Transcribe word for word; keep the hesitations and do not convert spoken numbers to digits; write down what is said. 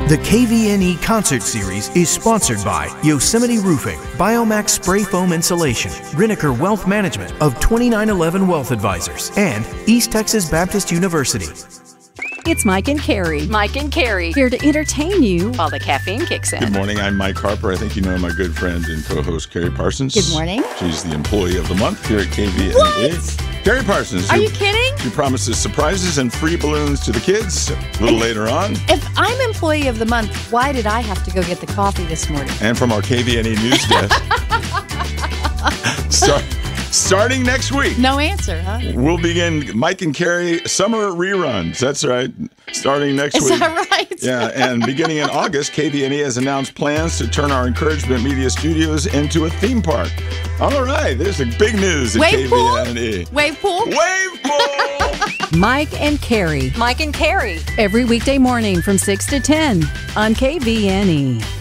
The K V N E Concert Series is sponsored by Yosemite Roofing, Biomax Spray Foam Insulation, Riniker Wealth Management of twenty-nine eleven Wealth Advisors, and East Texas Baptist University. It's Mike and Carrie. Mike and Carrie. Here to entertain you while the caffeine kicks in. Good morning. I'm Mike Harper. I think you know my good friend and co-host, Carrie Parsons. Good morning. She's the Employee of the Month here at K V N E. What? Carrie Parsons. Are who, you kidding? She promises surprises and free balloons to the kids a little And later on. If I'm Employee of the Month, why did I have to go get the coffee this morning? And from our K V N E news desk. Start, starting next week. No answer, huh? We'll begin Mike and Carrie summer reruns. That's right. Starting next Is week. Is that right? Yeah, and beginning in August, K V N E has announced plans to turn our Encouragement Media Studios into a theme park. All right, there's the big news at Wave K V N E. Pool? Wave pool? Wave pool! Mike and Carrie. Mike and Carrie. Every weekday morning from six to ten on K V N E.